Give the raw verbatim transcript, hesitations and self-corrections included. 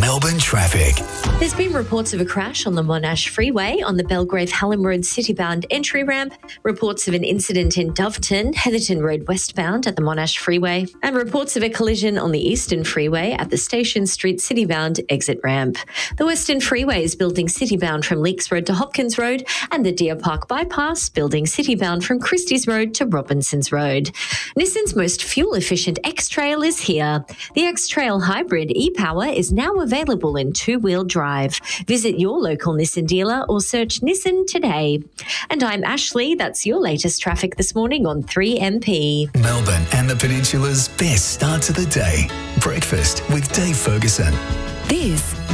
Melbourne traffic. There's been reports of a crash on the Monash Freeway on the Belgrave-Hallam Road city-bound entry ramp, reports of an incident in Doveton, Heatherton Road westbound at the Monash Freeway, and reports of a collision on the Eastern Freeway at the Station Street city-bound exit ramp. The Western Freeway is building city-bound from Leaks Road to Hopkins Road, and the Deer Park Bypass building city-bound from Christie's Road to Robinsons Road. Nissan's most fuel-efficient X-Trail is here. The X-Trail Hybrid e-Power is now available in two-wheel drive. Visit your local Nissan dealer or search Nissan today. And I'm Ashley. That's your latest traffic this morning on three M P. Melbourne and the Peninsula's best start to the day. Breakfast with Dave Ferguson. This